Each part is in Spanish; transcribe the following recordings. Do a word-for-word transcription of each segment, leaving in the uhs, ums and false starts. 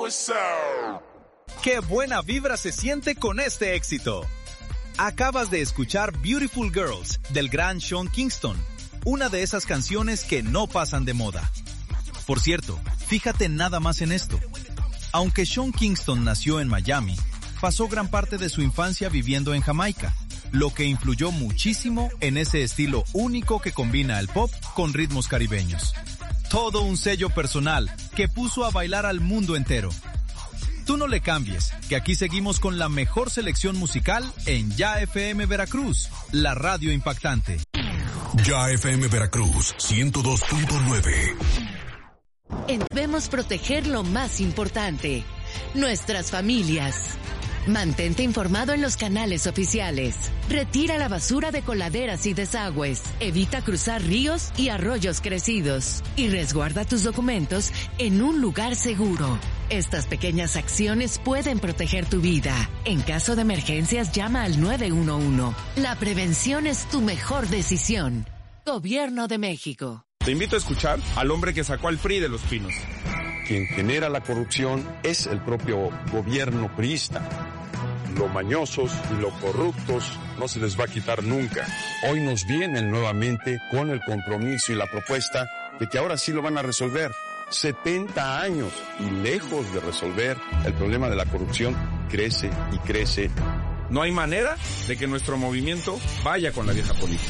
what's up. ¡Qué buena vibra se siente con este éxito! Acabas de escuchar Beautiful Girls del gran Sean Kingston, una de esas canciones que no pasan de moda. Por cierto, fíjate nada más en esto. Aunque Sean Kingston nació en Miami, pasó gran parte de su infancia viviendo en Jamaica, lo que influyó muchísimo en ese estilo único que combina el pop con ritmos caribeños. Todo un sello personal que puso a bailar al mundo entero. Tú no le cambies, que aquí seguimos con la mejor selección musical en Ya F M Veracruz, la radio impactante. Ya F M Veracruz, ciento dos punto nueve. Debemos proteger lo más importante, nuestras familias. Mantente informado en los canales oficiales. Retira la basura de coladeras y desagües. Evita cruzar ríos y arroyos crecidos. Y resguarda tus documentos en un lugar seguro. Estas pequeñas acciones pueden proteger tu vida. En caso de emergencias, llama al nueve uno uno. La prevención es tu mejor decisión. Gobierno de México. Te invito a escuchar al hombre que sacó al P R I de Los Pinos. Quien genera la corrupción es el propio gobierno priista. Lo mañosos y lo corruptos no se les va a quitar nunca. Hoy nos vienen nuevamente con el compromiso y la propuesta de que ahora sí lo van a resolver. setenta años y lejos de resolver el problema de la corrupción, crece y crece. No hay manera de que nuestro movimiento vaya con la vieja política.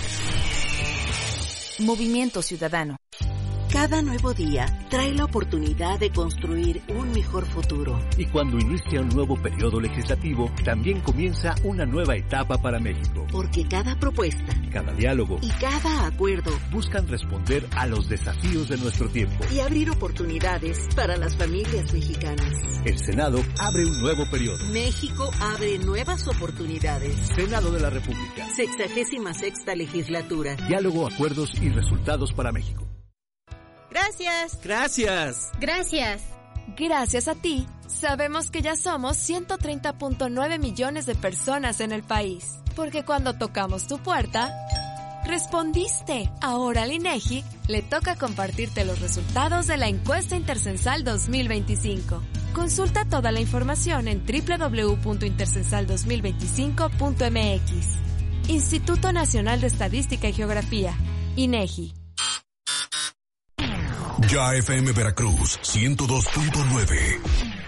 Movimiento Ciudadano. Cada nuevo día trae la oportunidad de construir un mejor futuro. Y cuando inicia un nuevo periodo legislativo, también comienza una nueva etapa para México. Porque cada propuesta, cada diálogo y cada acuerdo buscan responder a los desafíos de nuestro tiempo y abrir oportunidades para las familias mexicanas. El Senado abre un nuevo periodo. México abre nuevas oportunidades. Senado de la República. Sexagésima sexta legislatura. Diálogo, acuerdos y resultados para México. Gracias. Gracias. Gracias. Gracias a ti, sabemos que ya somos ciento treinta punto nueve millones de personas en el país. Porque cuando tocamos tu puerta, respondiste. Ahora al INEGI le toca compartirte los resultados de la encuesta intercensal dos mil veinticinco. Consulta toda la información en doble u doble u doble u punto intercensal dos mil veinticinco punto m x. Instituto Nacional de Estadística y Geografía, INEGI. Ya F M Veracruz, ciento dos punto nueve.